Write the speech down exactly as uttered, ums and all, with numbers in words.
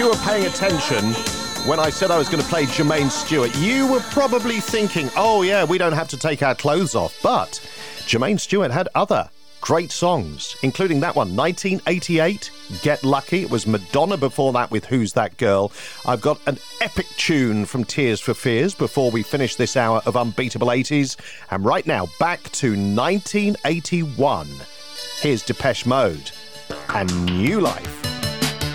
you were paying attention when I said I was going to play Jermaine Stewart, you were probably thinking, oh yeah, we don't have to take our clothes off. But Jermaine Stewart had other great songs, including that one, nineteen eighty-eight, Get Lucky. It was Madonna before that with Who's That Girl. I've got an epic tune from Tears for Fears before we finish this hour of Unbeatable eighties. And right now, back to nineteen eighty-one. Here's Depeche Mode and New Life.